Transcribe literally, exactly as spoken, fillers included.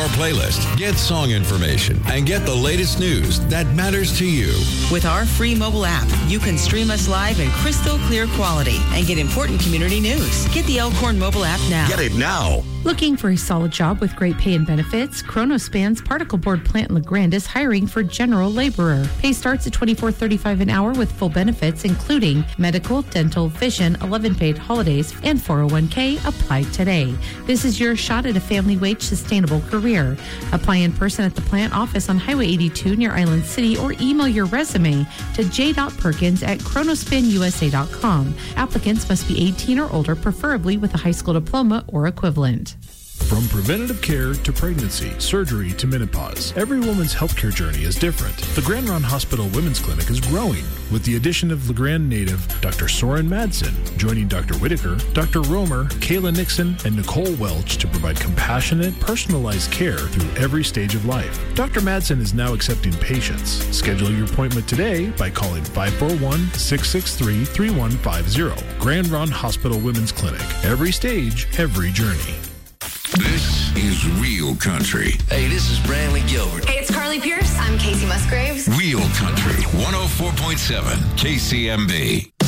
playlist, get song information, and get the latest news that matters to you. With our free mobile app, you can stream us live in crystal clear quality and get important community news. Get the Elkhorn mobile app now. Get it now. Looking for a solid job with great pay and benefits? Kronospan's particle board plant in LeGrand is hiring for general laborer. Pay starts at twenty-four thirty-five an hour with full benefits, including medical, dental, vision, eleven paid holidays, and four oh one k. Apply today. This is your shot at a family wage sustainable career. Apply in person at the plant office on Highway eighty-two near Island City, or email your resume to j dot perkins at kronospan u s a dot com. Applicants must be eighteen or older, preferably with a high school diploma or equivalent. From preventative care to pregnancy, surgery to menopause, every woman's healthcare journey is different. The Grand Ronde Hospital Women's Clinic is growing with the addition of LeGrand native Doctor Soren Madsen, joining Doctor Whitaker, Doctor Romer, Kayla Nixon, and Nicole Welch to provide compassionate, personalized care through every stage of life. Doctor Madsen is now accepting patients. Schedule your appointment today by calling five four one, six six three, three one five zero. Grand Ronde Hospital Women's Clinic. Every stage, every journey. This is Real Country. Hey, this is Brantley Gilbert. Hey, it's Carly Pierce. I'm Casey Musgraves. Real Country, one oh four point seven K C M B.